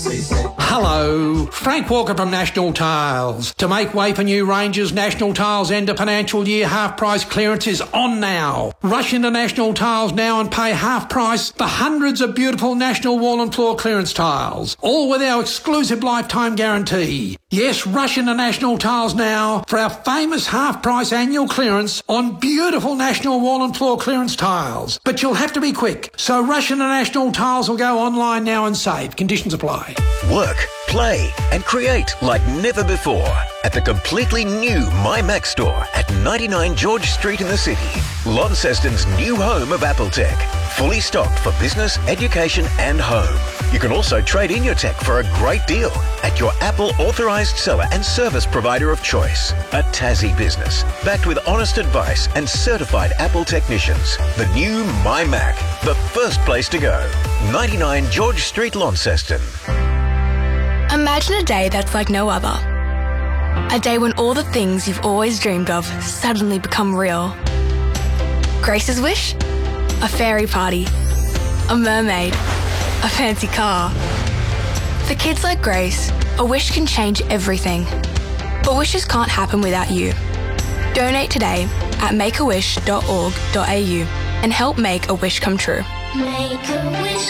Hello, Frank Walker from National Tiles. To make way for new ranges, National Tiles end of financial year half price clearance is on now. Rush into National Tiles now and pay half price for hundreds of beautiful National wall and floor clearance tiles, all with our exclusive lifetime guarantee. Yes, rush into National Tiles now for our famous half price annual clearance on beautiful National wall and floor clearance tiles. But you'll have to be quick, so rush into National Tiles or go online now and save. Conditions apply. Work, play and create like never before at the completely new MyMac store at 99 George Street in the city. Launceston's new home of Apple Tech. Fully stocked for business, education and home. You can also trade in your tech for a great deal at your Apple authorised seller and service provider of choice. A Tassie business, backed with honest advice and certified Apple technicians. The new MyMac, the first place to go. 99 George Street, Launceston. Imagine a day that's like no other. A day when all the things you've always dreamed of suddenly become real. Grace's wish? A fairy party. A mermaid. A fancy car. For kids like Grace, a wish can change everything. But wishes can't happen without you. Donate today at makeawish.org.au and help make a wish come true. Make a wish.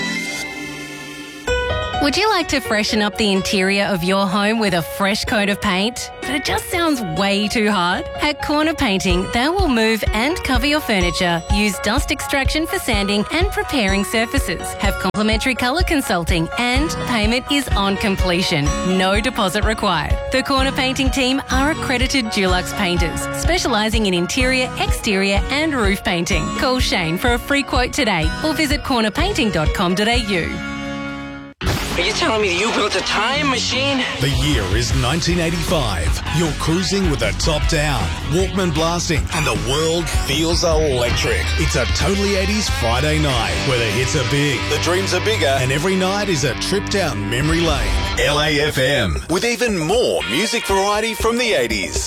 Would you like to freshen up the interior of your home with a fresh coat of paint? But it just sounds way too hard? At Corner Painting, they will move and cover your furniture, use dust extraction for sanding and preparing surfaces, have complimentary colour consulting, and payment is on completion. No deposit required. The Corner Painting team are accredited Dulux painters, specialising in interior, exterior and roof painting. Call Shane for a free quote today or visit cornerpainting.com.au. Are you telling me that you built a time machine? The year is 1985. You're cruising with the top down, Walkman blasting, and the world feels electric. It's a totally 80s Friday night where the hits are big, the dreams are bigger, and every night is a trip down memory lane. LAFM, with even more music variety from the 80s.